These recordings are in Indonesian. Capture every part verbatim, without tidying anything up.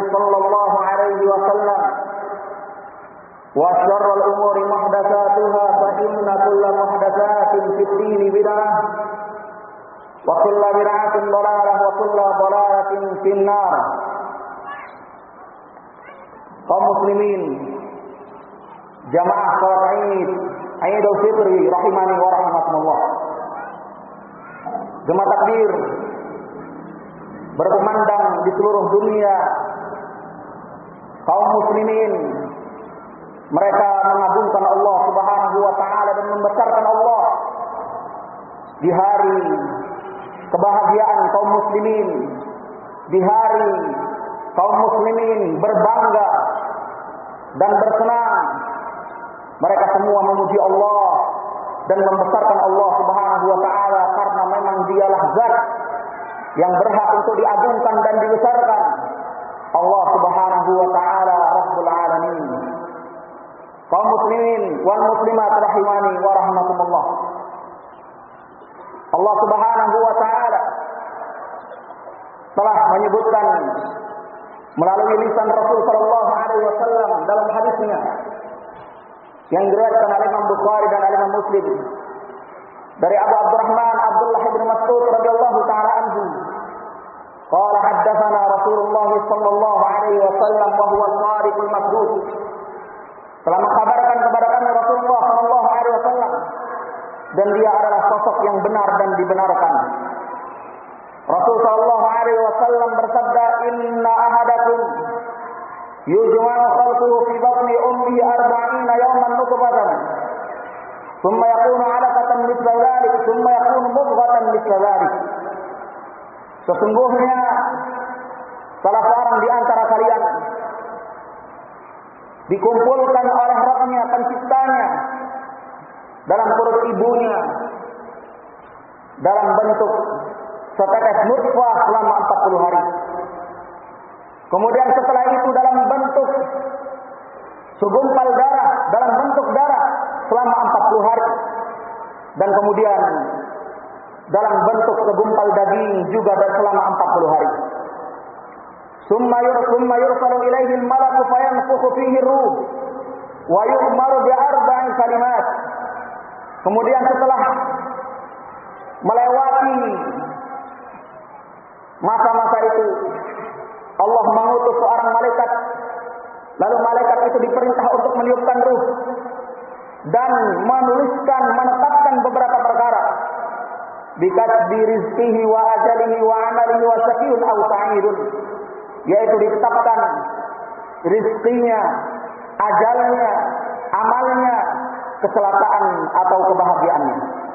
صلى الله عليه وسلم وشر الأمور محدثاتها فإن كل محدثات في الدين بدعة وكل بدعة ضلالة وكل ضلالة في النار. Kaum muslimin, jamaah salat Id, Idul Fitri rahimani wa rahimakumullah. Gema takbir berkumandang di seluruh dunia. Kaum muslimin mereka mengagungkan Allah Subhanahu wa taala dan membesarkan Allah di hari kebahagiaan kaum muslimin, di hari kaum muslimin berbangga dan bersenang. Mereka semua memuji Allah dan membesarkan Allah Subhanahu wa taala karena memang Dialah zat yang berhak untuk diagungkan dan dibesarkan. Allah Subhanahu wa taala Rabbul Alamin. Kaum muslimin wal muslimat rahimani wa rahmakumullah. Allah Subhanahu wa taala telah menyebutkan melalui lisan Rasul sallallahu alaihi wasallam dalam hadisnya yang diriwayatkan oleh Imam Bukhari dan Imam Muslim dari Abu Abdurrahman Abdullah bin Mas'ud radhiyallahu taala anhu, qala haddatsana Rasulullah sallallahu alaihi wasallam wa huwa al-shadiqul masduq, telah mengkabarkan kepada kami Rasulullah sallallahu alaihi wasallam dan dia adalah sosok yang benar dan dibenarkan. Rasul sallallahu alaihi wasallam bersabda, "Inna ahadakum yujma'u khalquhu fi batni ummihi arba'ina yawman nutfatan, thumma yakunu 'alaqatan mithla dhalik, thumma yakunu mudghatan mithla dhalik." Sesungguhnya salah seorang di antara kalian dikumpulkan oleh Rabbnya, penciptanya, dalam perut ibunya dalam bentuk setetes nutfah selama empat puluh hari. Kemudian setelah itu dalam bentuk segumpal darah, dalam bentuk darah selama empat puluh hari. Dan kemudian dalam bentuk segumpal daging juga dan selama empat puluh hari. Summa yursumma yursalu ilaihi al-malaku fayanfukhu fihi ruh wa yu'maru bi arba'i kalimat. Kemudian setelah melewati masa-masa itu, Allah mengutus seorang malaikat. Lalu malaikat itu diperintah untuk meniupkan ruh dan menuliskan, menetapkan beberapa perkara. Bikasbi rizqihi wa ajalihi wa amalihi wa syaqiyun aw sa'idun, yaitu ditetapkan rizkinya, ajalnya, amalnya, kecelakaan atau kebahagiaannya.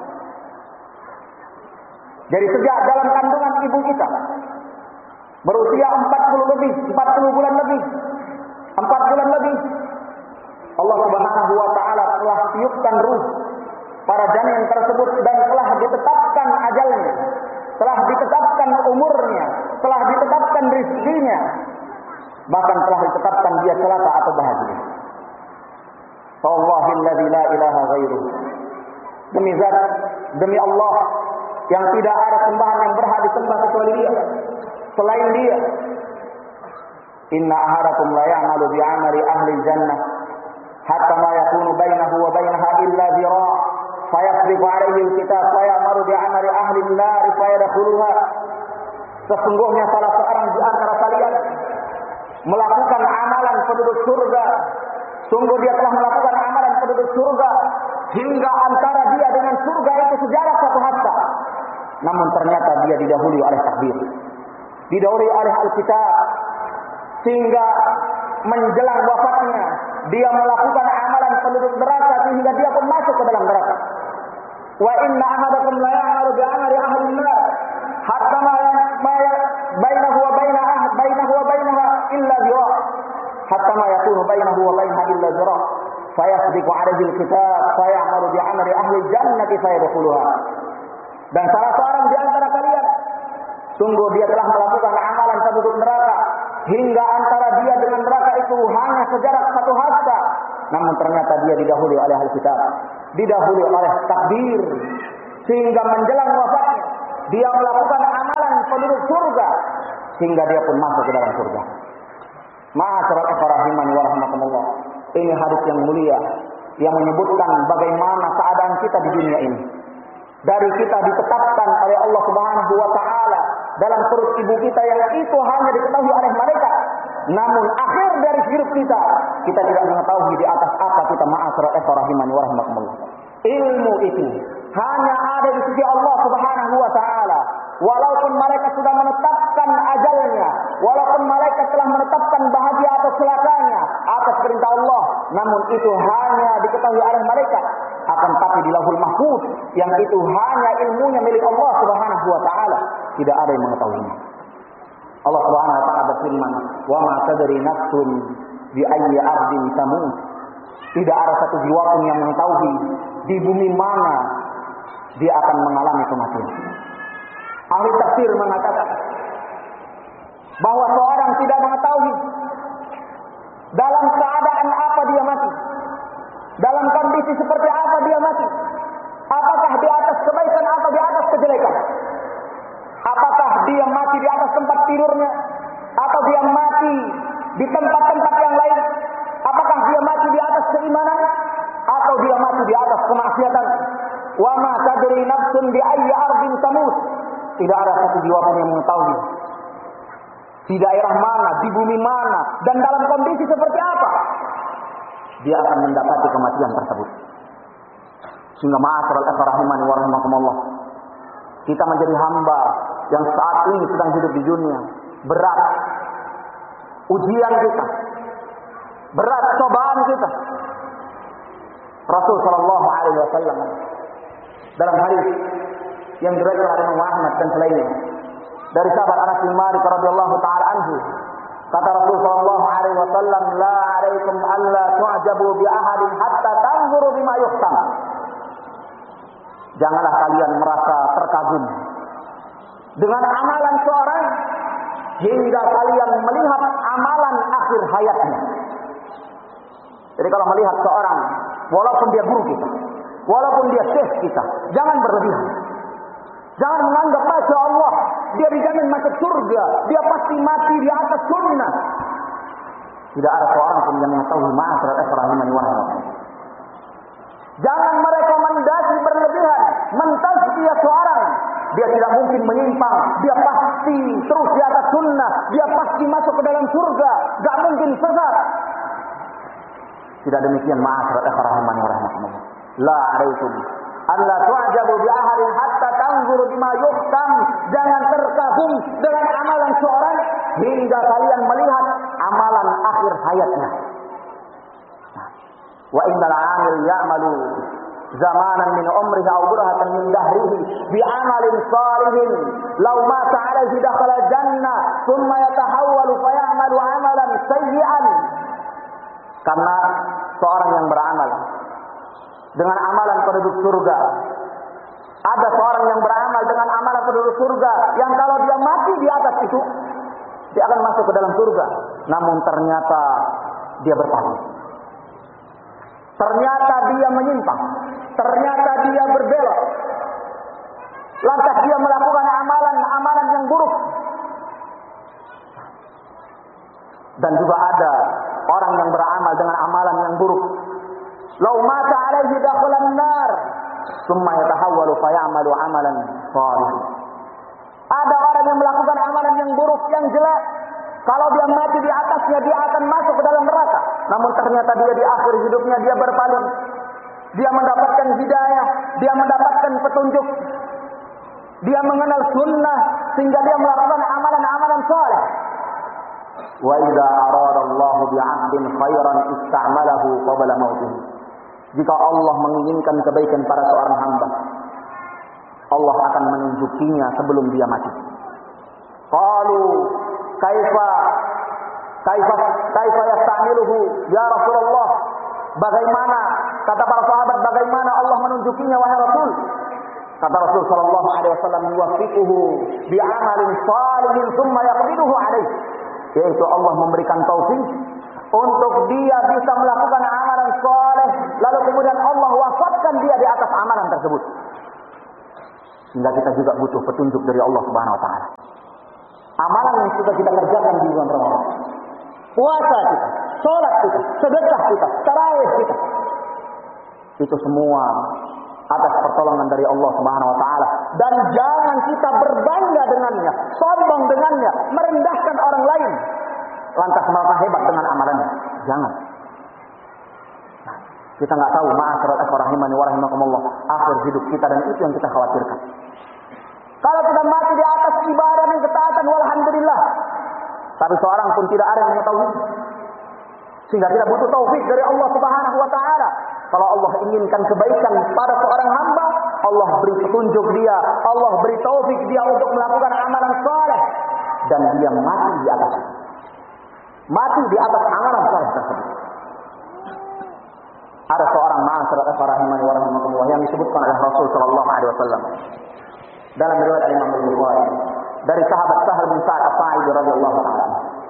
Jadi sejak dalam kandungan ibu kita berusia empat puluh lebih, empat puluh bulan lebih, empat bulan lebih, Allah Subhanahu wa taala telah tiupkan ruh para janin tersebut dan telah ditetapkan ajalnya, telah ditetapkan umurnya, telah ditetapkan rizkinya, bahkan telah ditetapkan dia celaka atau bahagia. Allahilladzi la ilaha ghairuh. Demi zat, demi Allah yang tidak ada sembahan yang berhak disembah kecuali Dia, selain Dia. Inna ahadakum la ya'malu bi 'amali ahli jannah hatta ma yakunu bainahu wa bainaha illa dhira' fayasbiqu 'alaihi al-kitab fa ya'malu bi 'amali ahli an-nar fayadkhuluha. Sesungguhnya salah seorang di antara kalian melakukan amalan penduduk surga. Sungguh dia telah melakukan amalan penduduk surga hingga antara dia dengan surga itu sejarak satu hasta. Namun ternyata dia didahului oleh takdir, didahului oleh Alkitab, sehingga menjelang wafatnya dia melakukan amalan penduduk neraka sehingga dia pun masuk ke dalam neraka. Wa inna ahadakum la ya'malu bi 'amali ahli an-nar hatta ma bainahu wa bainaha bainahu wa bainaha illa dhira' hatta ma yakunu bainahu wa bainaha illa dhira' fayasbiqu 'alaihi al-kitab fayamalu bi 'amali ahli jannati fayadkhuluha. Dan salah seorang di antara kalian sungguh dia telah melakukan amalan penduduk neraka hingga antara dia dengan neraka itu hanya sejarak satu hasta, namun ternyata dia didahului oleh ahli kitab, didahului oleh takdir, sehingga menjelang wafatnya dia melakukan amalan penduduk surga sehingga dia pun masuk ke dalam surga. Ma'asyiral ikhwani wa rahimakumullah. Ini hadis yang mulia yang menyebutkan bagaimana keadaan kita di dunia ini. Dari kita ditetapkan oleh Allah Subhanahu wa taala dalam perut ibu kita yang itu hanya diketahui oleh malaikat. Namun akhir dari hidup kita, kita tidak mengetahui di atas apa kita. Ma'asyiral ikhwani wa rahimakumullah. Ilmu itu hanya ada di sisi Allah Subhanahu wa taala. Walaupun mereka sudah menetapkan ajalnya, walaupun mereka telah menetapkan bahagia atau celakanya atas perintah Allah, namun itu hanya diketahui oleh mereka. Akan tapi di Lauhul Mahfuz yang itu hanya ilmunya milik Allah Subhanahu wa taala, tidak ada yang mengetahuinya. Allah Subhanahu wa taala berfirman, "Wa ma tadri nafsun bi ayyi ardin tamut." Tidak ada satu jiwa pun yang mengetahui di bumi mana dia akan mengalami kematian. Ahli tafsir mengatakan bahwa seorang tidak mengetahui dalam keadaan apa dia mati, dalam kondisi seperti apa dia mati, apakah di atas kebaikan atau di atas kejelekan, apakah dia mati di atas tempat tidurnya atau dia mati di tempat-tempat yang lain, apakah dia mati di atas keimanan atau dia mati di atas kemaksiatan. Wa ma tadri nafsun bi ayyi ardin tamut. Tidak ada satu jiwa pun yang mengetahui di daerah mana, di bumi mana, dan dalam kondisi seperti apa dia akan mendapati kematian tersebut. Sehingga ma'asyiral ikhwani wa rahimakumullah, kita menjadi hamba yang saat ini sedang hidup di dunia. Berat ujian kita, berat cobaan kita. Rasul sallallahu alaihi wasallam dalam hadis yang diriwayatkan oleh Imam Ahmad dan selainnya dari sahabat Anas bin Malik radhiyallahu taala anhu, kata Rasul sallallahu alaihi wasallam, "La 'alaikum alla tu'jabu bi ahadin hatta tanzuru bima yuhtam." Janganlah kalian merasa terkagum dengan amalan seorang hingga kalian melihat amalan akhir hayatnya. Jadi kalau melihat seorang, walaupun dia guru kita, walaupun dia syekh kita, jangan berlebihan. Jangan menganggap Masya Allah dia dijamin masuk surga, dia pasti mati di atas sunnah. Tidak ada seorang pun yang mengetahui. Ma'asyiral ikhwani wa rahimakumullah. Jangan merekomendasi berlebihan, mentazkiyah seorang. Dia tidak mungkin menyimpang, dia pasti terus di atas sunnah, dia pasti masuk ke dalam surga, gak mungkin sesat. Tidak demikian. Ma'asyiral ikhwani wa rahimakumullah. La 'alaikum alla tu'jabu bi ahadin hatta tanzuru bima yuhtam. Jangan terkagum dengan amalan seorang hingga kalian melihat amalan akhir hayatnya. Wa innal 'amil ya'malu zamanan min umrihi aw burhatan min dahrihi bi 'amalin salihin law mata 'alaihi dakhala jannah thumma yatahawwalu fa ya'malu 'amalan sayyi'an. Karena seorang yang beramal dengan amalan penduduk surga, ada seorang yang beramal dengan amalan penduduk surga yang kalau dia mati di atas itu dia akan masuk ke dalam surga, namun ternyata dia berpaling, ternyata dia menyimpang, ternyata dia berbelok, lantas dia melakukan amalan-amalan yang buruk. Dan juga ada orang yang beramal dengan amalan yang buruk, lau mata alaihi dakhalan nar thumma yatahawwalu fa ya'malu amalan shalih. Ada orang yang melakukan amalan yang buruk, yang jelek, kalau dia mati di atasnya dia akan masuk ke dalam neraka, namun ternyata dia di akhir hidupnya dia berpaling, dia mendapatkan hidayah, dia mendapatkan petunjuk, dia mengenal sunnah sehingga dia melakukan amalan-amalan saleh. Wa idza arada Allahu bi 'abdin khairan ista'malahu qabla mautih. Jika Allah menginginkan kebaikan pada seorang hamba, Allah akan menunjukinya sebelum dia mati. Qalu kaifa kaifa kaifa yasta'miluhu ya Rasulullah? Bagaimana, kata para sahabat, bagaimana Allah menunjukinya wahai Rasul? Kata Rasul sallallahu alaihi wasallam, yuwaffiquhu bi 'amalin salihin tsumma yaqbiduhu alaihi. Yaitu Allah memberikan taufik untuk dia bisa melakukan amalan soleh, lalu kemudian Allah wafatkan dia di atas amalan tersebut. Sehingga kita juga butuh petunjuk dari Allah Subhanahu wa taala. Amalan yang sudah kita kerjakan di bulan Ramadan, puasa kita, sholat kita, sedekah kita, tarawih kita. Itu semua atas pertolongan dari Allah Subhanahu wa taala, dan jangan kita berbangga dengannya, sombong dengannya, merendahkan orang lain lantas merasa hebat dengan amalannya. Jangan. Nah, kita nggak tahu ma'asyiral ikhwah rahimani wa rahimakumullah akhir hidup kita, dan itu yang kita khawatirkan. Kalau kita mati di atas ibadah dan ketaatan, walhamdulillah. Tapi seorang pun tidak ada yang mengetahui, sehingga tidak butuh taufik dari Allah Subhanahu wa taala. Kalau Allah inginkan kebaikan pada seorang hamba, Allah beri petunjuk dia, Allah beri taufik dia untuk melakukan amalan saleh, dan dia mati di atas mati di atas amalan saleh tersebut. Ada seorang ma'asyiral ikhwah rahimani wa rahimakumullah yang disebutkan oleh Rasul sallallahu alaihi wasallam dalam riwayat Imam Bukhari dari sahabat Sahal bin Sa'ad As-Sa'idi radhiyallahu ta'ala.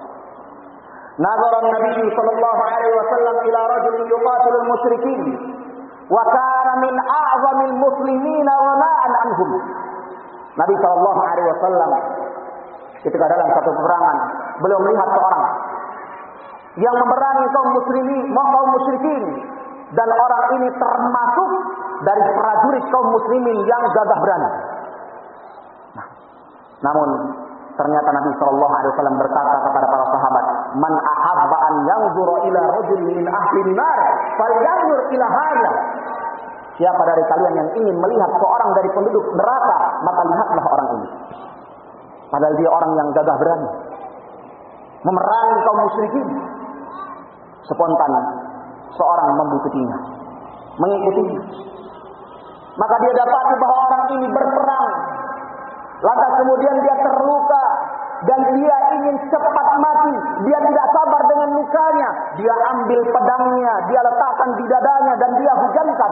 Nazara an-nabiy sallallahu alaihi wasallam ila rajulin yuqatilu al-musyrikin wa kana min a'zamil muslimina wa ma'an anhum. Nabi sallallahu alaihi wasallam ketika dalam satu peperangan beliau melihat seorang yang memerangi kaum muslimin, kaum musyrikin, dan orang ini termasuk dari prajurit kaum muslimin yang gagah berani. Nah, namun ternyata Nabi Shallallahu Alaihi Wasallam berkata kepada para sahabat, "Man ahabba an yanzura ila rajulin min ahli nar, falyanzur ila hadza." Siapa dari kalian yang ingin melihat seorang dari penduduk neraka, maka lihatlah orang ini. Padahal dia orang yang gagah berani, memerangi kaum musyrikin. Spontan seorang mengikutinya, mengikutinya. Maka dia dapati bahwa orang ini berperang. Lantas kemudian dia terluka dan dia ingin cepat mati. Dia tidak sabar dengan lukanya. Dia ambil pedangnya, dia letakkan di dadanya dan dia hujankan.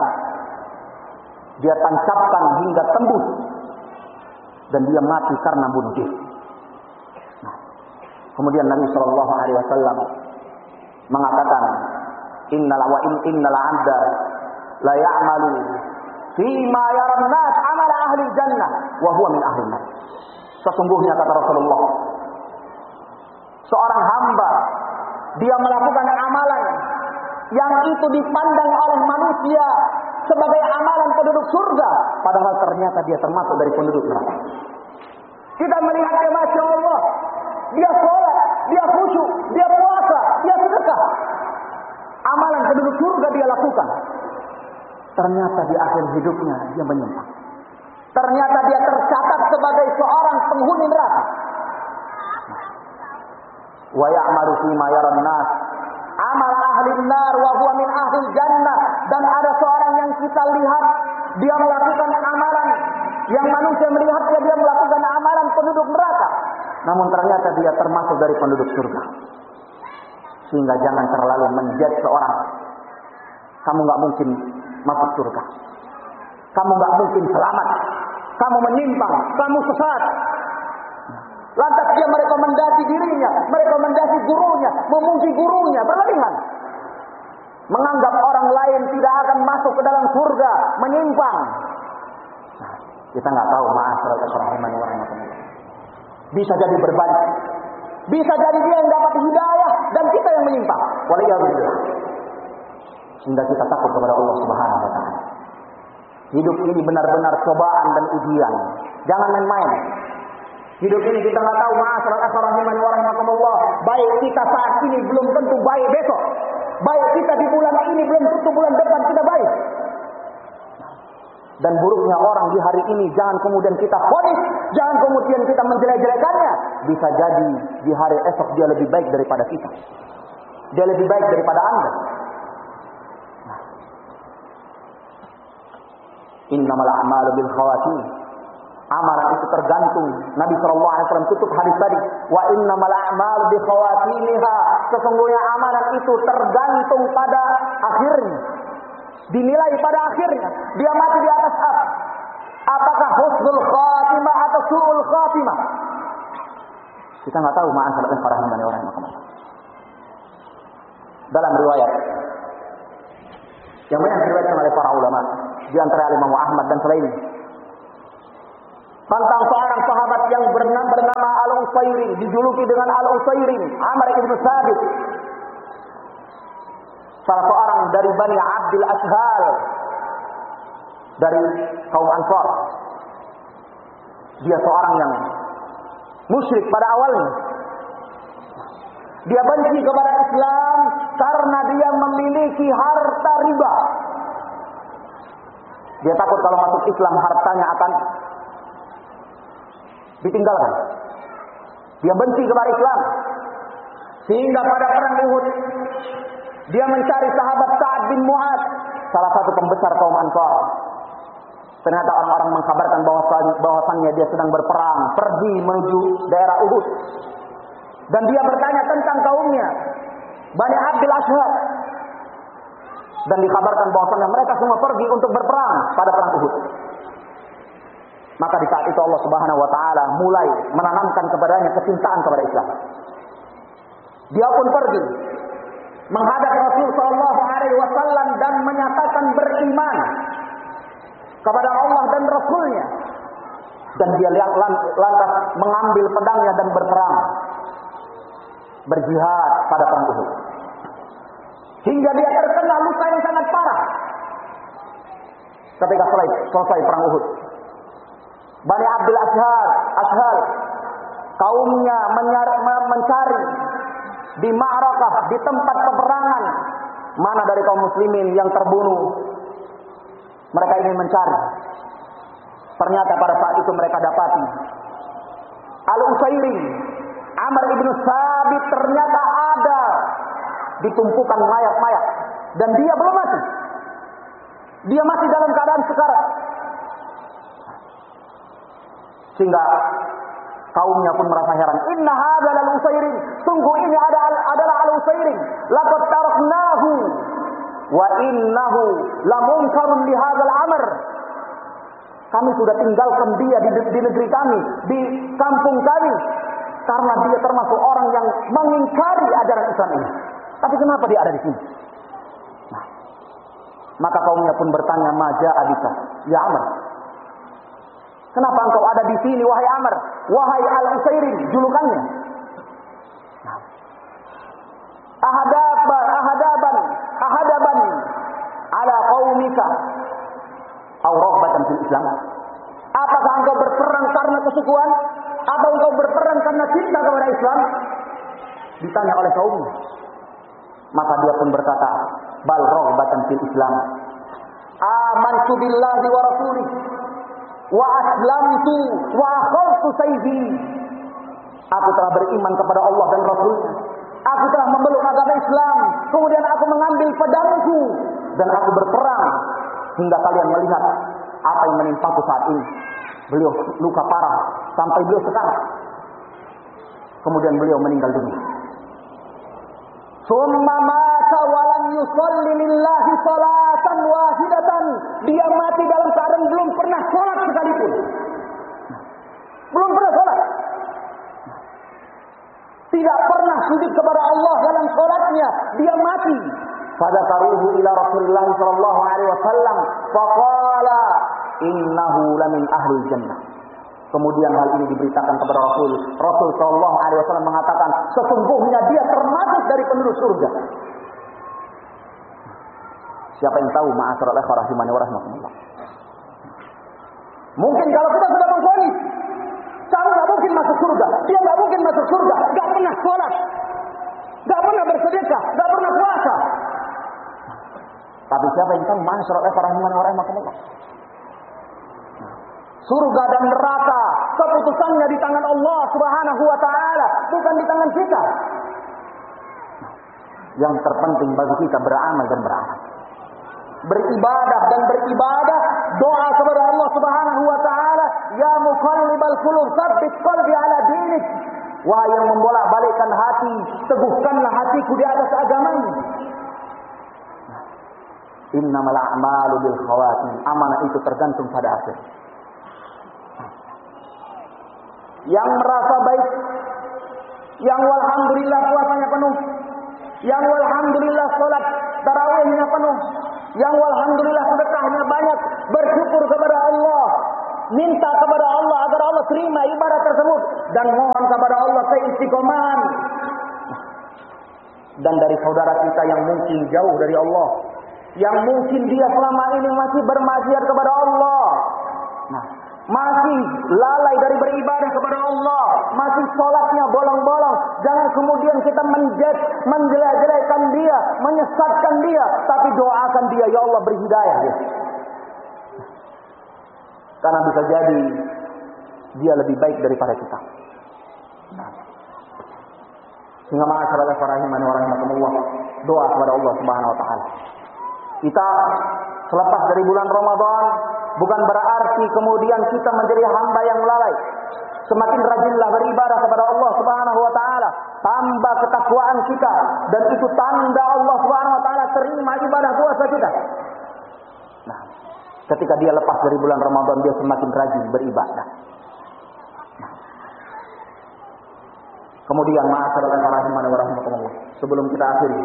Dia tancapkan hingga tembus dan dia mati karena bunuh diri. Nah, kemudian Nabi Shallallahu Alaihi Wasallam mengatakan, Innal wa in innal 'abda la ya'malu fi ma yara an-nas 'amala ahli jannah wa huwa min ahli nar. Sesungguhnya kata Rasulullah, seorang hamba dia melakukan amalan yang itu dipandang oleh manusia sebagai amalan penduduk surga, padahal ternyata dia termasuk dari penduduk neraka. Kita melihatnya, masya Allah, dia sholat, dia khusyuk, dia puasa, dia sedekah, amalan penduduk surga dia lakukan. Ternyata di akhir hidupnya dia menyimpang. Ternyata dia tercatat sebagai seorang penghuni neraka. Wa ya'malu fi ma yaran nas amal ahli nar wa huwa min ahli jannah. Dan ada seorang yang kita lihat dia melakukan amalan yang manusia melihatnya dia melakukan amalan penduduk neraka, namun ternyata dia termasuk dari penduduk surga. Sehingga jangan terlalu menjudge seorang. Kamu nggak mungkin masuk surga, kamu nggak mungkin selamat, kamu menyimpang, kamu sesat. Lantas dia merekomendasi dirinya, merekomendasi gurunya, memuji gurunya, berlebihan. Menganggap orang lain tidak akan masuk ke dalam surga, menyimpang. Nah, kita nggak tahu, ma'asyiral ikhwah rahimani wa rahimakumullah. Bisa jadi berbalik. Bisa jadi dia yang dapat hidayah dan kita yang menyimpang. Waliyahulillah. Sehingga kita takut kepada Allah Subhanahu wa taala. Hidup ini benar-benar cobaan dan ujian. Jangan main-main. Hidup ini kita nggak tahu, ma'asyiral ikhwah rahimani wa rahimakumullah. Baik kita saat ini belum tentu baik besok. Baik kita di bulan ini belum tentu bulan depan kita baik. Dan buruknya orang di hari ini jangan kemudian kita vonis, jangan kemudian kita menjelek-jelekannya. Bisa jadi di hari esok dia lebih baik daripada kita. Dia lebih baik daripada Anda. Nah. Innamal a'malu bil khawatim. Amalan itu tergantung. Nabi shallallahu alaihi wasallam tutup hadis tadi, wa innamal a'malu bi khawatimiha. Sesungguhnya amalan itu tergantung pada akhirnya. Dinilai pada akhirnya. Dia mati di atas apa? Apakah husnul khatimah atau su'ul khatimah? Kita nggak tahu, ma'asyiral ikhwah rahimani wa rahimakumullah. Dalam riwayat yang banyak diriwayatkan oleh para ulama, di antara Imam Ahmad dan selain, tentang seorang sahabat yang bernama, bernama Al-Us Al-Usairin, dijuluki dengan Al-Usairin, Amr ibn Sabit. Salah seorang dari Bani Abdul Ashhal, dari kaum Ansar. Dia seorang yang musyrik pada awalnya. Dia benci kepada Islam karena dia memiliki harta riba. Dia takut kalau masuk Islam hartanya akan ditinggalkan. Dia benci kepada Islam. Sehingga pada perang Uhud dia mencari sahabat Sa'ad bin Mu'ad, salah satu pembesar kaum Ansar. Ternyata orang-orang mengkabarkan bahwasannya dia sedang berperang, pergi menuju daerah Uhud. Dan dia bertanya tentang kaumnya, Bani Abdul Ashhal. Dan dikabarkan bahwasannya mereka semua pergi untuk berperang pada perang Uhud. Maka di saat itu Allah Subhanahu wa taala mulai menanamkan kepadanya kecintaan kepada Islam. Dia pun pergi menghadap Rasul sallallahu alaihi wasallam dan menyatakan beriman kepada Allah dan Rasulnya. Dan dia lantas mengambil pedangnya dan berperang, berjihad pada perang Uhud. Hingga dia terkena luka yang sangat parah ketika selesai, selesai perang Uhud. Bani Abdul Ashhal, Ashhal kaumnya menyari, mencari di ma'rakah, di tempat peperangan, mana dari kaum muslimin yang terbunuh. Mereka ingin mencari. Ternyata pada saat itu mereka dapati Al-Usairin, Amr ibn Sabit ternyata ada di tumpukan mayat-mayat. Dan dia belum mati. Dia masih dalam keadaan sekarat. Sehingga kaumnya pun merasa heran. Inna hadzal al-Usairin, sungguh ini ada adalah Al-Usairin. Laqad taraknahu wa innahu lamunkarun li hadzal amr. Kami sudah tinggalkan dia di, di negeri kami, di kampung kami, karena dia termasuk orang yang mengingkari ajaran Islam ini. Tapi kenapa dia ada di sini? Nah, maka kaumnya pun bertanya, "Maja abika, ya Amr? Kenapa engkau ada di sini, wahai Amr? Wahai Al-Usairin," julukannya. Nah, ahadaban, ahadaban, ahadaban ala qaumika aw raghbatan fil Islam. Apakah engkau berperang karena kesukuan atau engkau berperang karena cinta kepada Islam? Ditanya oleh kaumnya. Maka dia pun berkata, bal raghbatan fil Islam. Amantu billahi wa rasulih wa aslamtu wa akhadtu sayfi. Aku telah beriman kepada Allah dan Rasulnya. Aku telah memeluk agama Islam. Kemudian aku mengambil pedangku dan aku berperang hingga kalian melihat apa yang menimpaku saat ini. Beliau luka parah sampai beliau sekarat. Kemudian beliau meninggal dunia. Summa mata wa lam yusalli lillahi salatan wahidatan. Dia mati dalam keadaan belum pernah salat sekalipun. Belum pernah salat. Tidak pernah sujud kepada Allah dalam salatnya. Dia mati. Fadakaruhu ila Rasulullah sallallahu alaihi wasallam faqala innahu lamin ahli jannah. Kemudian hal ini diberitakan kepada Rasul. Rasul sallallahu alaihi wasallam mengatakan, sesungguhnya dia termasuk dari penduduk surga. Siapa yang tahu, ma'asyiral ikhwah rahimani wa rahimakumullah. Mungkin kalau kita sudah memvonis, kamu enggak mungkin masuk surga, dia enggak mungkin masuk surga, enggak pernah salat, enggak pernah bersedekah, enggak pernah puasa. Tapi siapa yang tahu, ma'asyiral ikhwah rahimani wa rahimakumullah. Surga dan neraka keputusannya di tangan Allah Subhanahu wa taala, bukan di tangan kita. Yang terpenting bagi kita beramal dan beramal. Beribadah dan beribadah, doa kepada Allah Subhanahu wa taala, ya muqallibal qulub tsabbit qalbi ala dinik. Wahai yang membolak-balikkan hati, teguhkanlah hatiku di atas agamamu. Innamal a'malu bil khawatim. Amanah itu tergantung pada akhir. Yang merasa baik, yang walhamdulillah puasanya penuh, yang walhamdulillah salat tarawihnya penuh, yang walhamdulillah sedekahnya banyak, bersyukur kepada Allah, minta kepada Allah agar Allah terima ibadah tersebut dan mohon kepada Allah keistiqomahan. Dan dari saudara kita yang mungkin jauh dari Allah, yang mungkin dia selama ini masih bermaksiat kepada Allah, nah, masih lalai dari beribadah kepada Allah, masih sholatnya bolong-bolong. Jangan kemudian kita menjat, menjelek-jelekan dia, menyesatkan dia, tapi doakan dia, ya Allah beri hidayah dia. Karena bisa jadi dia lebih baik daripada kita. Nah, sehingga ma'asyiral rahimani wa rahimakumullah, doa kepada Allah Subhanahu wa taala. Kita selepas dari bulan Ramadan bukan berarti kemudian kita menjadi hamba yang lalai. Semakin rajinlah beribadah kepada Allah Subhanahu wa taala, tambah ketakwaan kita, dan itu tanda Allah Subhanahu wa taala terima ibadah puasa kita. Nah, ketika dia lepas dari bulan Ramadan, dia semakin rajin beribadah. Nah, kemudian ma'asyiral rahimani wa rahimakumullah, sebelum kita akhiri,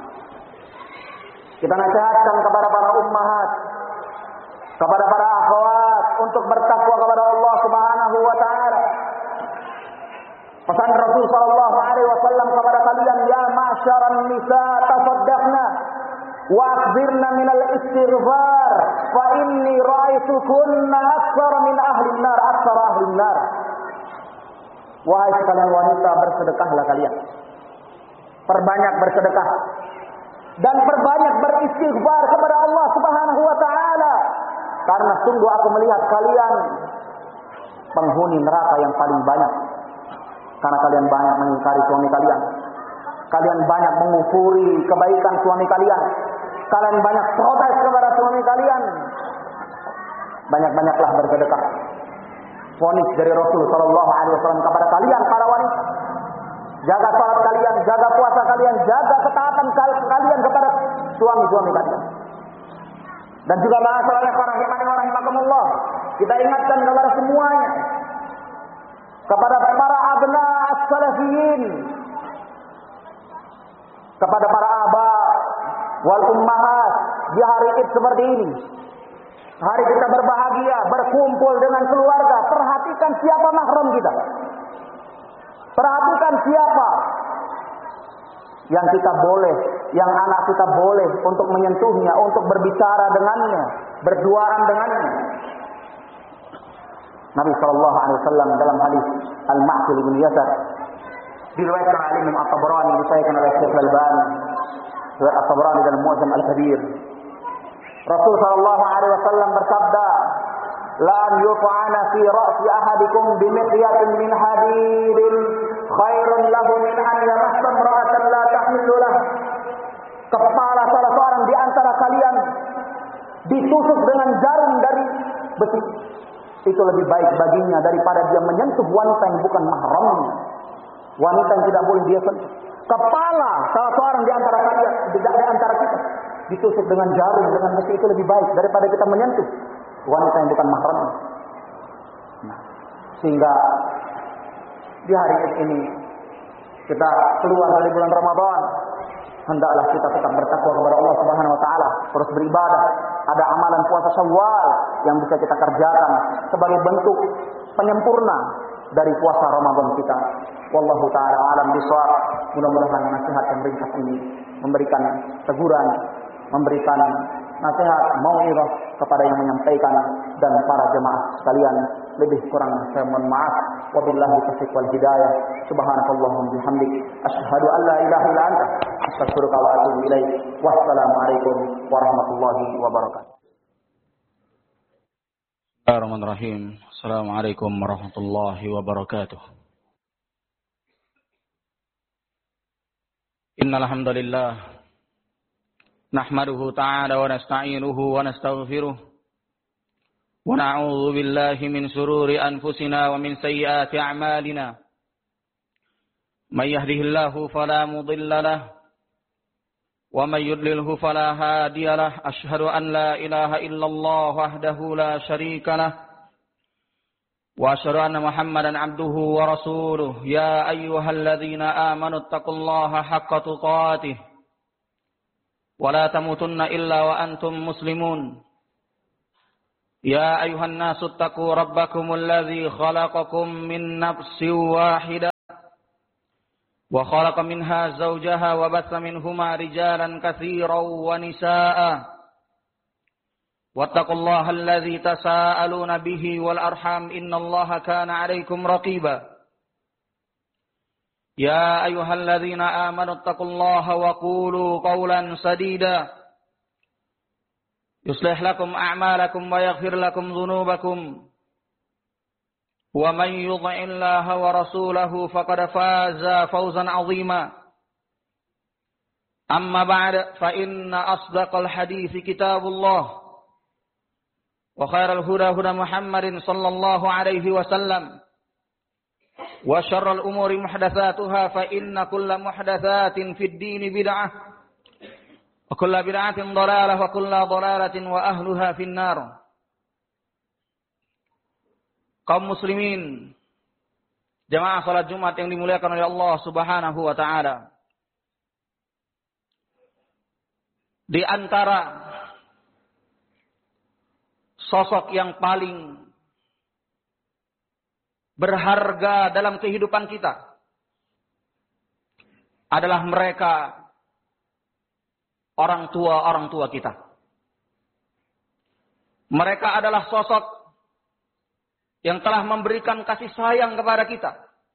kita nasihatkan kepada para ummahat, kepada para akhwat untuk bertakwa kepada Allah Subhanahu wa taala. Pesan Rasul sallallahu alaihi wasallam kepada kalian, ya ma'syaran nisa tasaddaqna wa akhbirna minal istighfar fa inni ra'aitukunna aktsara min ahli an-nar, aktsara ahli an-nar. Wahai sekalian wanita, bersedekahlah kalian. Perbanyak bersedekah dan perbanyak beristighfar kepada Allah Subhanahu wa taala. Karena sungguh aku melihat kalian penghuni neraka yang paling banyak. Karena kalian banyak mengingkari suami kalian. Kalian banyak mengufuri kebaikan suami kalian. Kalian banyak protes kepada suami kalian. Banyak-banyaklah bersedekah. Vonis dari Rasul sallallahu alaihi wasallam kepada kalian para wanita. Jaga salat kalian, jaga puasa kalian, jaga ketaatan kalian kepada suami-suami kalian. Dan juga ma'asyiral rahimani wa rahimakumullah, kita ingatkan kepada semuanya, kepada para abna as-salafiyin, kepada para aba wal ummahat di hari Id seperti ini. Hari kita berbahagia, berkumpul dengan keluarga. Perhatikan siapa mahram kita. Perhatikan siapa yang kita boleh, yang anak kita boleh untuk menyentuhnya, untuk berbicara dengannya, berduaan dengannya. Nabi sallallahu alaihi wasallam dalam hadis Al-Ma'qil bin Yasar, diriwayatkan oleh Imam At-Tabrani, disahihkan oleh Syekh Al-Albani, riwayat At-Tabrani dalam Mu'jam Al-Kabir. Rasul sallallahu alaihi wasallam bersabda, "La yuf'ana fi ra'si ahadikum bimiqyatin min hadidin khairun lahu min an yamassa imra'atan la tahillu lah." Kepala salah seorang di antara kalian ditusuk dengan jarum dari besi, itu lebih baik baginya daripada dia menyentuh wanita yang bukan mahramnya, wanita yang tidak boleh dia sentuh. Kepala salah seorang di antara kalian, tidak di antara kita, ditusuk dengan jarum, dengan besi, itu lebih baik daripada kita menyentuh wanita yang bukan mahramnya. Nah, sehingga di hari ini kita keluar dari bulan Ramadan, hendaklah kita tetap bertakwa kepada Allah Subhanahu wa taala, terus beribadah. Ada amalan puasa Syawal yang bisa kita kerjakan sebagai bentuk penyempurna dari puasa Ramadan kita. Wallahu taala alam bisawab. Mudah-mudahan nasihat yang ringkas ini memberikan teguran, memberikan nasihat, mau'izah kepada yang menyampaikan dan para jemaah sekalian. Lebih kurang saya mohon maaf. Wabillahi taufiq wal hidayah. Subhanakallahumma bihamdik, asyhadu an la ilaha illa anta, astaghfiruka wa atubu ilaik. Wassalamu alaikum warahmatullahi wabarakatuh. Bismillahirrahmanirrahim. Assalamualaikum warahmatullahi wabarakatuh. Innal hamdalillah nahmaduhu ta'ala wa nasta'inuhu wa nastaghfiruh wa na'udzu billahi min shururi anfusina wa min sayyiati a'malina. May yahdihillahu fala mudilla lahu wa may yudlilhu fala hadiya lahu. Asyhadu an la ilaha illallah wahdahu la syarika lahu wa asyhadu anna Muhammadan abduhu wa rasuluh. Ya ayyuhalladzina amanu taqullaha haqqa tuqatih wa la tamutunna illa wa antum muslimun. يا أيها الناس اتقوا ربكم الذي خلقكم من نفس واحدة وخلق منها زوجها وبث منهما رجالا كثيرا ونساء واتقوا الله الذي تساءلون به والأرحام إن الله كان عليكم رقيبا يا أيها الذين آمنوا اتقوا الله وقولوا قولا سديدا يصلح لكم أعمالكم ويغفر لكم ذنوبكم ومن يطع الله ورسوله فقد فاز فوزا عظيما أما بعد فإن أصدق الحديث كتاب الله وخير الهدى هدى محمد صلى الله عليه وسلم وشر الأمور محدثاتها فإن كل محدثات في الدين بدعة وكل بدعة ضلالة وكل ضلالة وأهلها في النار. Kaum muslimin, jamaah salat Jumat yang dimuliakan oleh Allah Subhanahu wa taala. Di antara sosok yang paling berharga dalam kehidupan kita adalah mereka orang tua-orang tua kita. Mereka adalah sosok yang telah memberikan kasih sayang kepada kita.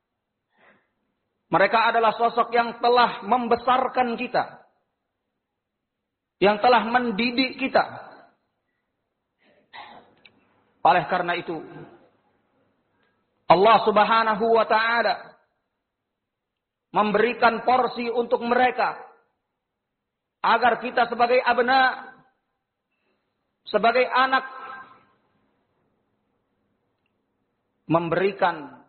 Mereka adalah sosok yang telah membesarkan kita. Yang telah mendidik kita. Oleh karena itu, Allah Subhanahu wa ta'ala memberikan porsi untuk mereka agar kita sebagai abna, sebagai anak, memberikan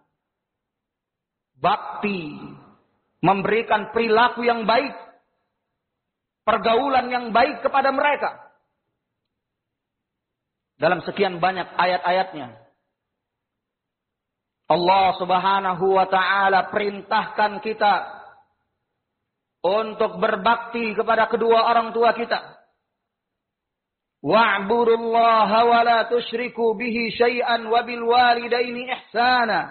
bakti, memberikan perilaku yang baik, pergaulan yang baik kepada mereka. Dalam sekian banyak ayat-ayatnya, Allah Subhanahu wa ta'ala perintahkan kita untuk berbakti kepada kedua orang tua kita. Wa'budullaha wa la tusyriku bihi syai'an wa bil walidaini ihsana.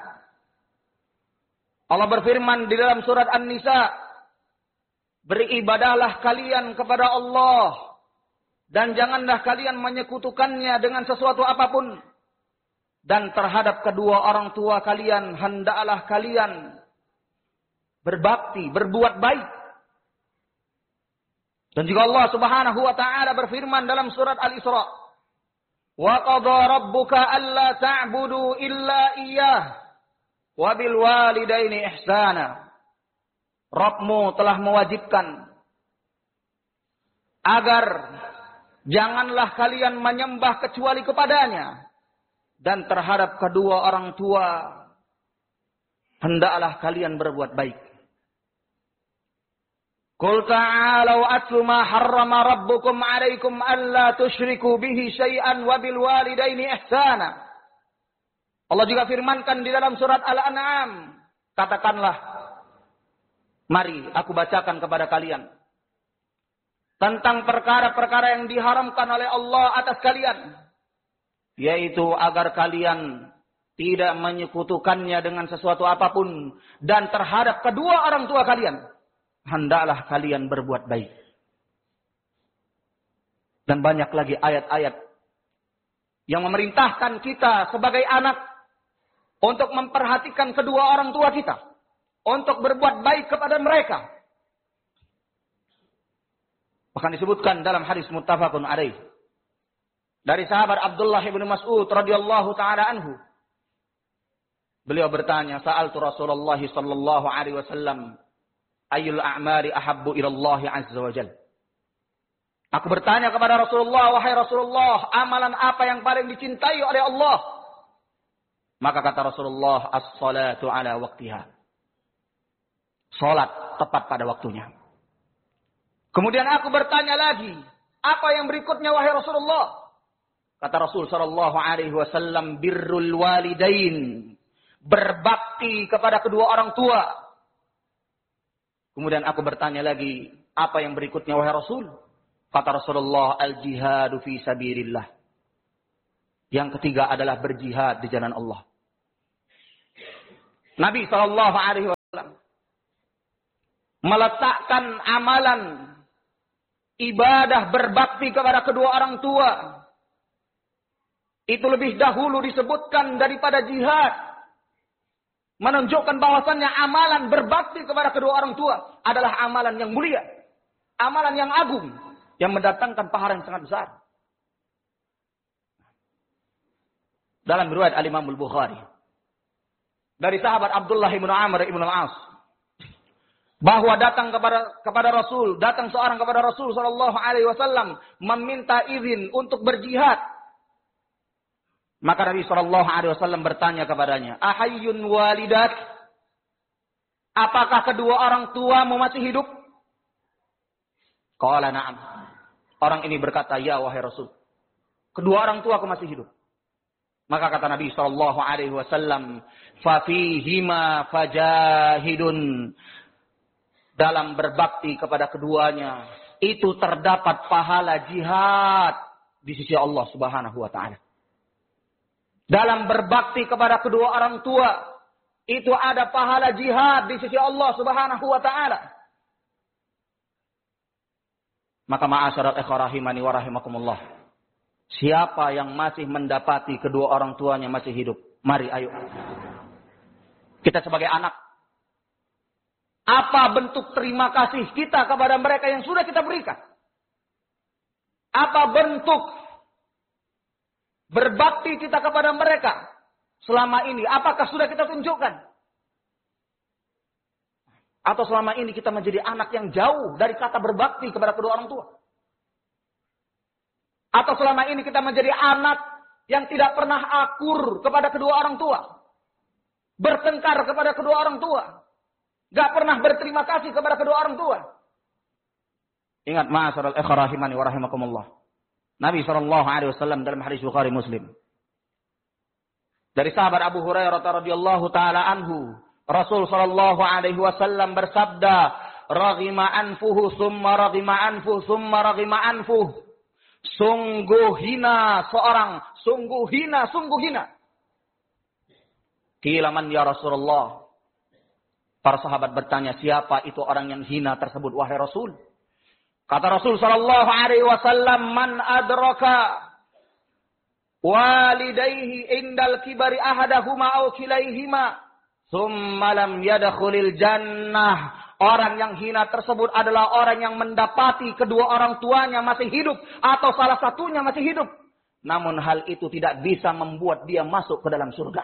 Allah berfirman di dalam surat An-Nisa, beribadahlah kalian kepada Allah dan janganlah kalian menyekutukannya dengan sesuatu apapun. Dan terhadap kedua orang tua kalian hendaklah kalian berbakti, berbuat baik. Dan juga Allah Subhanahu wa ta'ala berfirman dalam surat Al-Isra, wa qadha rabbuka alla ta'budu illa iyyah wa bil walidaini ihsana. Rabbmu telah mewajibkan agar janganlah kalian menyembah kecuali kepadanya, dan terhadap kedua orang tua hendaklah kalian berbuat baik. Qul ta'alau atlu ma harrama rabbukum 'alaikum alla tusyriku bihi syai'an wa bil walidaini ihsana. Allah juga firmankan di dalam surat Al-An'am, katakanlah, mari aku bacakan kepada kalian tentang perkara-perkara yang diharamkan oleh Allah atas kalian, yaitu agar kalian tidak menyekutukannya dengan sesuatu apapun, dan terhadap kedua orang tua kalian hendaklah kalian berbuat baik. Dan banyak lagi ayat-ayat yang memerintahkan kita sebagai anak untuk memperhatikan kedua orang tua kita, untuk berbuat baik kepada mereka. Bahkan disebutkan dalam hadis muttafaqun alaih dari sahabat Abdullah bin Mas'ud radhiyallahu taala anhu. Beliau bertanya, sa'altu Rasulullah sallallahu alaihi wasallam, ayyul a'mali ahabbu ila Allah azza wa jalla. Aku bertanya kepada Rasulullah, wahai Rasulullah, amalan apa yang paling dicintai oleh Allah? Maka kata Rasulullah, as-salatu ala waqtiha. Salat tepat pada waktunya. Kemudian aku bertanya lagi, apa yang berikutnya wahai Rasulullah? Kata Rasul sallallahu alaihi wasallam, birrul walidain. Berbakti kepada kedua orang tua. Kemudian aku bertanya lagi, apa yang berikutnya wahai Rasul? Kata Rasulullah, al-jihadu fi sabilillah. Yang ketiga adalah berjihad di jalan Allah. Nabi shallallahu alaihi wasallam meletakkan amalan ibadah berbakti kepada kedua orang tua. Itu lebih dahulu disebutkan daripada jihad. Menunjukkan bahwasannya amalan berbakti kepada kedua orang tua adalah amalan yang mulia. Amalan yang agung. Yang mendatangkan pahala yang sangat besar. Dalam riwayat Al-Imam Al-Bukhari. Dari sahabat Abdullah ibn Amr ibn al-As. Bahwa datang kepada kepada Rasul. Datang seorang kepada Rasul sallallahu alaihi wasallam. Meminta izin untuk berjihad. Maka Nabi sallallahu alaihi wasallam bertanya kepadanya. Ahayyun walidat? Apakah kedua orang tuamu masih hidup? Qala na'am. Orang ini berkata, ya wahai Rasul. Kedua orang tuaku masih hidup. Maka kata Nabi shallallahu alaihi wasallam, "Fafihima fajahidun." Dalam berbakti kepada keduanya, itu terdapat pahala jihad di sisi Allah Subhanahu wa taala. Dalam berbakti kepada kedua orang tua, itu ada pahala jihad di sisi Allah Subhanahu wa taala. Maka ma'asyaral ikhwah rahimani wa rahimakumullah. Siapa yang masih mendapati kedua orang tuanya masih hidup? Mari ayo. Kita sebagai anak. Apa bentuk terima kasih kita kepada mereka yang sudah kita berikan? Apa bentuk berbakti kita kepada mereka selama ini? Apakah sudah kita tunjukkan? Atau selama ini kita menjadi anak yang jauh dari kata berbakti kepada kedua orang tua? Atau selama ini kita menjadi anak yang tidak pernah akur kepada kedua orang tua. Bertengkar kepada kedua orang tua. Gak pernah berterima kasih kepada kedua orang tua. Ingat ma'asyaral ikhwah rahimani wa rahimakumullah. Nabi shallallahu alaihi wasallam dalam hadis Bukhari Muslim. Dari sahabat Abu Hurairah radhiyallahu taala anhu. Rasul shallallahu alaihi wasallam bersabda. Raghima anfuhu summa raghima anfuhu summa raghima anfuhu. Sungguh hina seorang, sungguh hina, sungguh hina. Qila man ya Rasulullah. Para sahabat bertanya, siapa itu orang yang hina tersebut wahai Rasul? Kata Rasul sallallahu alaihi wasallam, man adraka walidayhi indal kibari ahadahuma aw kilaihima thumma lam yadkhulil jannah. Orang yang hina tersebut adalah orang yang mendapati kedua orang tuanya masih hidup. Atau salah satunya masih hidup. Namun hal itu tidak bisa membuat dia masuk ke dalam surga.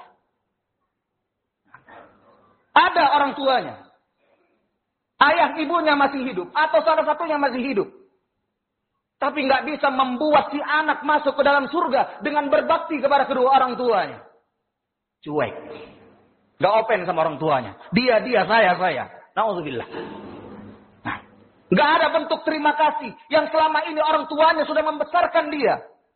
Ada orang tuanya. Ayah ibunya masih hidup. Atau salah satunya masih hidup. Tapi nggak bisa membuat si anak masuk ke dalam surga. Dengan berbakti kepada kedua orang tuanya. Cuek. Nggak open sama orang tuanya. Dia, dia, saya, saya. Na'udzubillah. Nah, nggak ada bentuk terima kasih yang selama ini orang tuanya sudah membesarkan dia.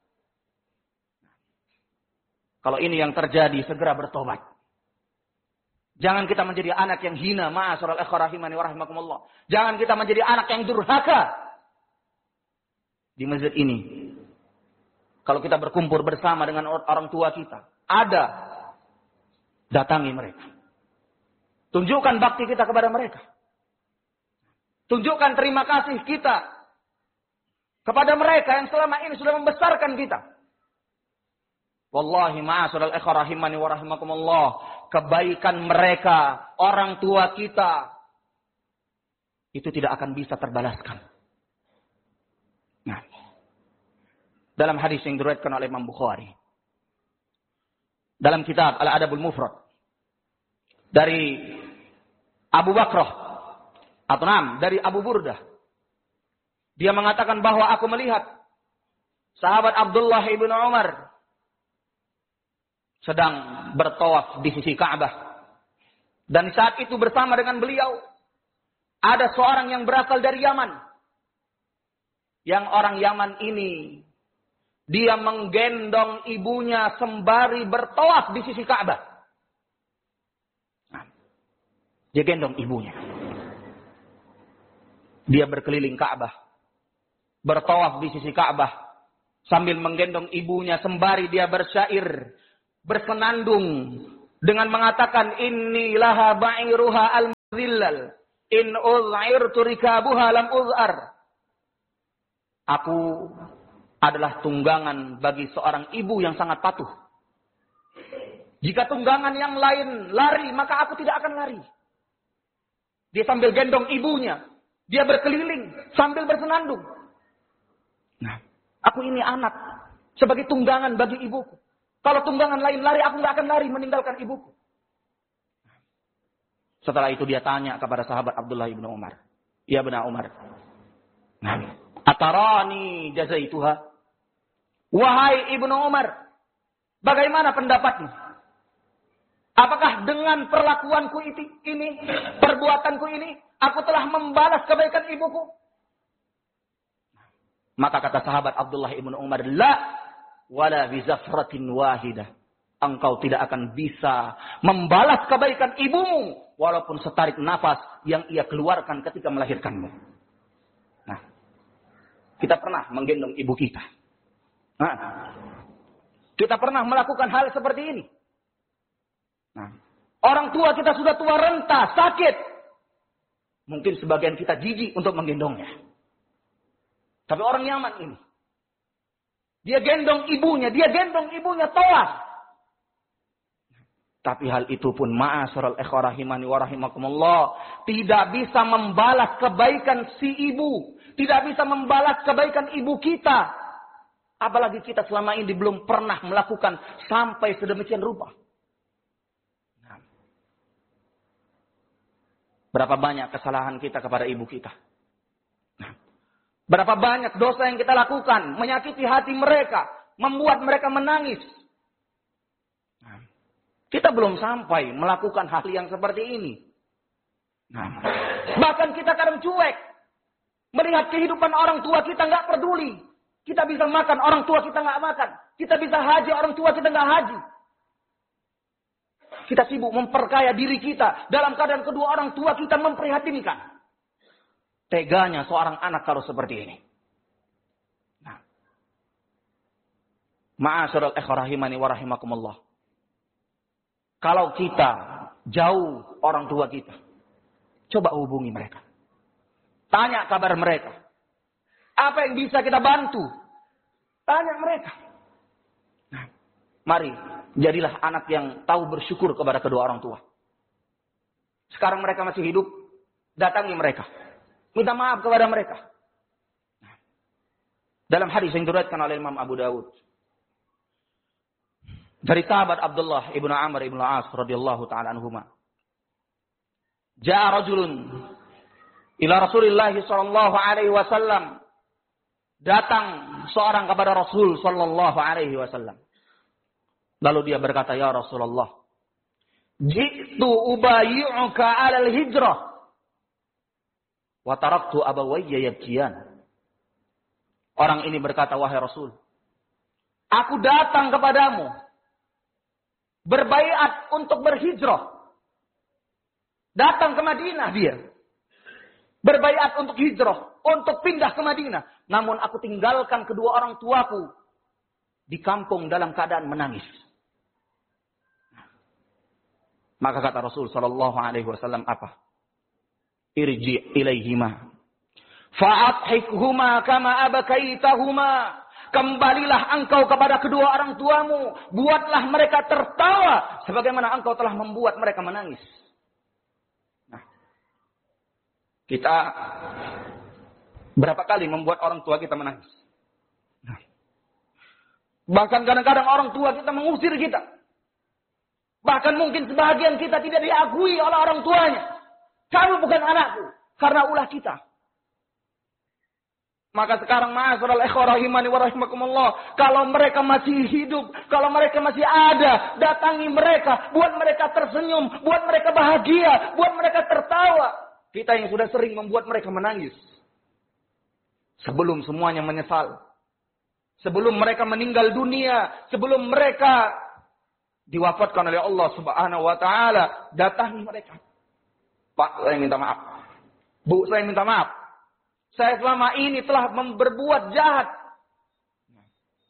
Kalau ini yang terjadi, segera bertobat. Jangan kita menjadi anak yang hina, ma'asyaral ikhwah rahimani wa rahimakumullah. Jangan kita menjadi anak yang durhaka. Di masjid ini, kalau kita berkumpul bersama dengan orang tua kita, ada, datangi mereka. Tunjukkan bakti kita kepada mereka. Tunjukkan terima kasih kita kepada mereka yang selama ini sudah membesarkan kita. Wallahi ma'asyaral ikhwah rahimani wa rahimakumullah. Kebaikan mereka, orang tua kita, itu tidak akan bisa terbalaskan. Nah, dalam hadis yang diriwayatkan oleh Imam Bukhari, dalam kitab Al-Adabul Mufrad, dari Abu Bakrah, atau nam, dari Abu Burdah. Dia mengatakan bahwa aku melihat sahabat Abdullah ibn Umar sedang bertawaf di sisi Ka'bah. Dan saat itu bersama dengan beliau ada seorang yang berasal dari Yaman. Yang orang Yaman ini dia menggendong ibunya sembari bertawaf di sisi Ka'bah. Dia gendong ibunya. Dia berkeliling Ka'bah. Bertawaf di sisi Ka'bah. sambil menggendong ibunya sembari dia bersyair, bersenandung dengan mengatakan inni laha ba'iruha al-muzillal in uz'irtu rikabuha lam uz'ar. Aku adalah tunggangan bagi seorang ibu yang sangat patuh. Jika tunggangan yang lain lari, maka aku tidak akan lari. Dia sambil gendong ibunya, dia berkeliling sambil bersenandung. Nah, aku ini anak sebagai tunggangan bagi ibuku. Kalau tunggangan lain lari, aku nggak akan lari meninggalkan ibuku. Setelah itu dia tanya kepada sahabat Abdullah ibnu Umar. Ya benar Umar. Nah, atarani jazaituha. Wahai ibnu Umar, bagaimana pendapatmu? Apakah dengan perlakuanku ini, perbuatanku ini, aku telah membalas kebaikan ibuku? Maka kata sahabat Abdullah ibnu Umar, la wala bizafratin wahidah. Engkau tidak akan bisa membalas kebaikan ibumu walaupun setarik nafas yang ia keluarkan ketika melahirkanmu. Nah, kita pernah menggendong ibu kita. Nah, kita pernah melakukan hal seperti ini. Nah, orang tua kita sudah tua renta, sakit. Mungkin sebagian kita jijik untuk menggendongnya. Tapi orang Yaman ini, dia gendong ibunya, dia gendong ibunya tolak. Tapi hal itu pun ma'asyiral ikhwah rahimani wa rahimakumullah, tidak bisa membalas kebaikan si ibu, tidak bisa membalas kebaikan ibu kita. Apalagi kita selama ini belum pernah melakukan sampai sedemikian rupa. Nah, berapa banyak kesalahan kita kepada ibu kita. Nah, berapa banyak dosa yang kita lakukan, menyakiti hati mereka, membuat mereka menangis. Nah, kita belum sampai melakukan hal yang seperti ini. Nah, bahkan kita kadang cuek. Melihat kehidupan orang tua kita nggak peduli. Kita bisa makan, orang tua kita nggak makan. Kita bisa haji, orang tua kita nggak haji. Kita sibuk memperkaya diri kita. Dalam keadaan kedua orang tua kita memprihatinkan. Teganya seorang anak kalau seperti ini. Nah, ma'asyiral ikhwah rahimani wa rahimakumullah. Kalau kita jauh orang tua kita, coba hubungi mereka. Tanya kabar mereka. Apa yang bisa kita bantu? Tanya mereka. Nah, mari, jadilah anak yang tahu bersyukur kepada kedua orang tua. Sekarang mereka masih hidup, datangi mereka. Minta maaf kepada mereka. Nah, dalam hadis yang diriwayatkan oleh Imam Abu Dawud, dari sahabat Abdullah ibnu Amr ibnu As radhiyallahu taala anhuma, Ja'a rajulun ila Rasulillah sallallahu alaihi wasallam. Datang seorang kepada Rasul sallallahu alaihi wasallam. Lalu dia berkata, "Ya Rasulullah, ji'tu ubayyi'uka 'alal hijrah wa taraktu abawayya yabkiyan." Orang ini berkata, "Wahai Rasul, aku datang kepadamu berbaiat untuk berhijrah." Datang ke Madinah dia. Berbaiat untuk hijrah, untuk pindah ke Madinah. Namun aku tinggalkan kedua orang tuaku di kampung dalam keadaan menangis. Maka kata Rasul sallallahu alaihi wasallam apa? Irji ilaihima fa'adhikhuma kama abakaitahuma. Kembalilah engkau kepada kedua orang tuamu, buatlah mereka tertawa sebagaimana engkau telah membuat mereka menangis. Kita berapa kali membuat orang tua kita menangis. Nah, bahkan kadang-kadang orang tua kita mengusir kita. Bahkan mungkin sebahagian kita tidak diakui oleh orang tuanya. Kamu bukan anakku, karena ulah kita. Maka sekarang ma'asyiral ikhwah rahimani wa rahimakumullah, kalau mereka masih hidup, kalau mereka masih ada, datangi mereka, buat mereka tersenyum, buat mereka bahagia, buat mereka tertawa. Kita yang sudah sering membuat mereka menangis. Sebelum semuanya menyesal. Sebelum mereka meninggal dunia. Sebelum mereka diwafatkan oleh Allah subhanahu wa ta'ala. Datangi mereka. Pak, saya minta maaf. Bu, saya minta maaf. Saya selama ini telah berbuat jahat.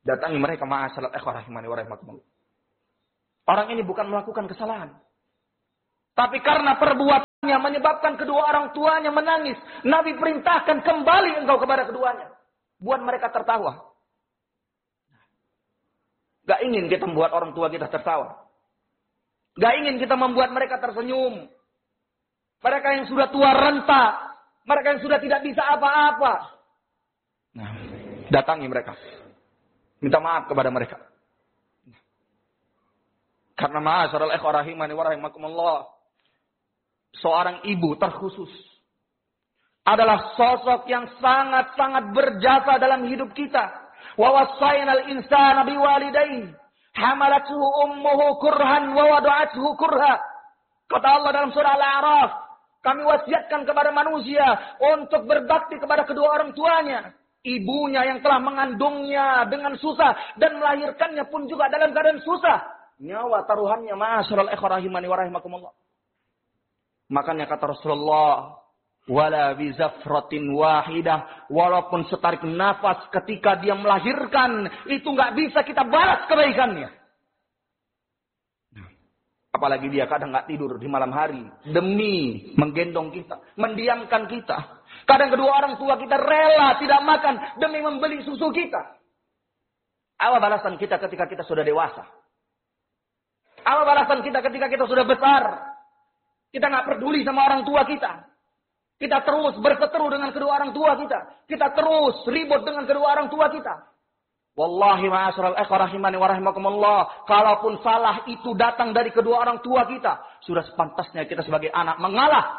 Datangi mereka, ma'asyiral ikhwah rahimani wa rahimakumullah. Orang ini bukan melakukan kesalahan. Tapi karena perbuatannya menyebabkan kedua orang tuanya menangis. Nabi perintahkan kembali engkau kepada keduanya. Buat mereka tertawa. Gak ingin kita membuat orang tua kita tertawa. Gak ingin kita membuat mereka tersenyum. Mereka yang sudah tua renta. Mereka yang sudah tidak bisa apa-apa. Nah, datangi mereka. Minta maaf kepada mereka. Karena ma'asyiral ikhwah rahimani wa rahimakumullah. Seorang ibu terkhusus adalah sosok yang sangat-sangat berjasa dalam hidup kita. Wa wassaynal insana biwalidayhi hamalathu ummuhu kurhan wa wada'athu kurha. Kata Allah dalam surah Al-A'raf, kami wasiatkan kepada manusia untuk berbakti kepada kedua orang tuanya. Ibunya yang telah mengandungnya dengan susah dan melahirkannya pun juga dalam keadaan susah. Nyawa taruhannya, ma'asyiral ikhwah rahimani wa rahimakumullah. Makanya kata Rasulullah, wala bizafratin wahidah, walaupun setarik nafas ketika dia melahirkan, itu nggak bisa kita balas kebaikannya. Apalagi dia kadang nggak tidur di malam hari demi menggendong kita, mendiamkan kita. Kadang kedua orang tua kita rela tidak makan demi membeli susu kita. Apa balasan kita ketika kita sudah dewasa? Apa balasan kita ketika kita sudah besar? Kita nggak peduli sama orang tua kita. Kita terus berseteru dengan kedua orang tua kita. Kita terus ribut dengan kedua orang tua kita. Wallahi ma'asyiral ikhwah rahimani wa rahimakumullah. Kalaupun salah itu datang dari kedua orang tua kita, sudah sepantasnya kita sebagai anak mengalah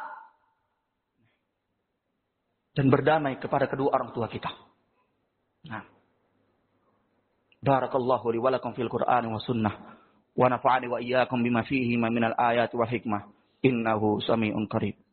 dan berdamai kepada kedua orang tua kita. Nah. Barakallahu li wa lakum fil Qur'ani wa sunnah. Wa nafa'ani wa iyyakum bima fihi minal ayati wal hikmah. Innahu sami'un qarib.